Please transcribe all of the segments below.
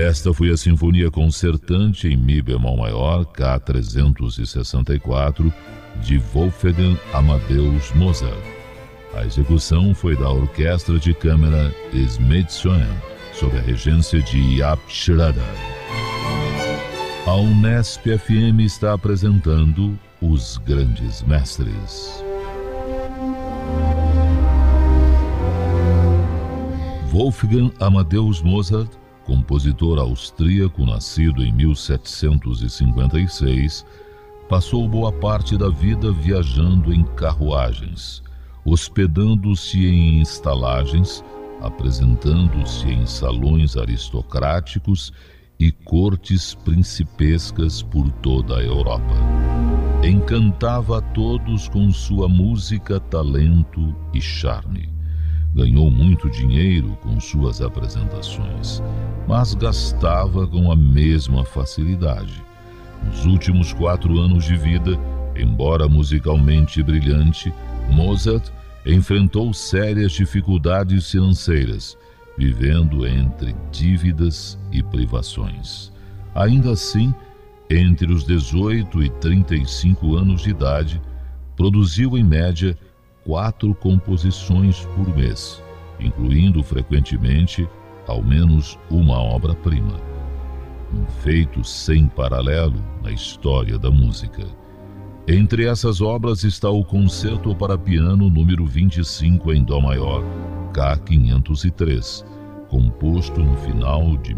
Esta foi a Sinfonia Concertante em Mi bemol maior, K364, de Wolfgang Amadeus Mozart. A execução foi da Orquestra de Câmara Smithsonian, sob a regência de Jaap Schroeder. A Unesp FM está apresentando Os Grandes Mestres. Wolfgang Amadeus Mozart, compositor austríaco nascido em 1756, passou boa parte da vida viajando em carruagens, hospedando-se em estalagens, apresentando-se em salões aristocráticos e cortes principescas por toda a Europa. Encantava a todos com sua música, talento e charme. Ganhou muito dinheiro com suas apresentações, mas gastava com a mesma facilidade. Nos últimos 4 anos de vida, embora musicalmente brilhante, Mozart enfrentou sérias dificuldades financeiras, vivendo entre dívidas e privações. Ainda assim, entre os 18 e 35 anos de idade, produziu em média 4 composições por mês, incluindo frequentemente ao menos uma obra-prima. Um feito sem paralelo na história da música. Entre essas obras está o Concerto para Piano número 25 em Dó maior, K503, composto no final de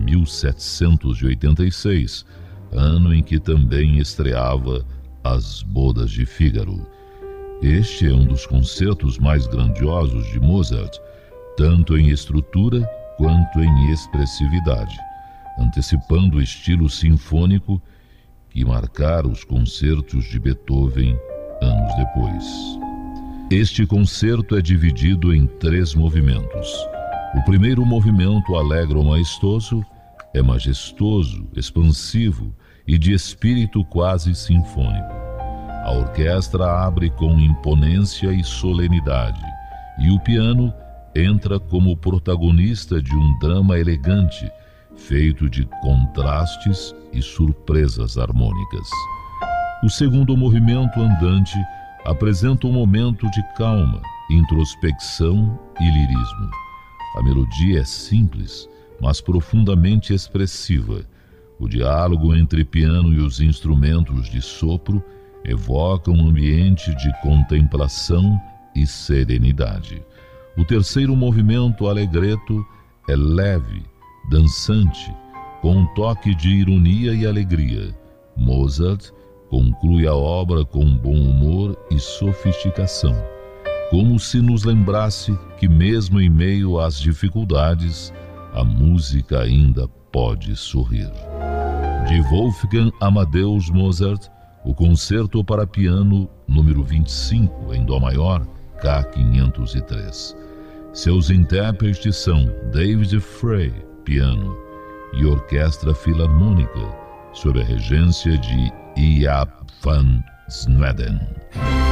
1786, ano em que também estreava As Bodas de Fígaro. Este é um dos concertos mais grandiosos de Mozart, tanto em estrutura quanto em expressividade, antecipando o estilo sinfônico que marcara os concertos de Beethoven anos depois. Este concerto é dividido em 3 movimentos. O primeiro movimento, Allegro maestoso, é majestoso, expansivo e de espírito quase sinfônico. A orquestra abre com imponência e solenidade, e o piano entra como protagonista de um drama elegante, feito de contrastes e surpresas harmônicas. O segundo movimento, andante, apresenta um momento de calma, introspecção e lirismo. A melodia é simples, mas profundamente expressiva. O diálogo entre piano e os instrumentos de sopro evoca um ambiente de contemplação e serenidade. O terceiro movimento, Allegretto, é leve, dançante, com um toque de ironia e alegria. Mozart conclui a obra com bom humor e sofisticação, como se nos lembrasse que mesmo em meio às dificuldades, a música ainda pode sorrir. De Wolfgang Amadeus Mozart, o Concerto para Piano número 25 em Dó maior, K503. Seus intérpretes são David Frey, piano, e Orquestra Filarmônica, sob a regência de Jaap van Zweden.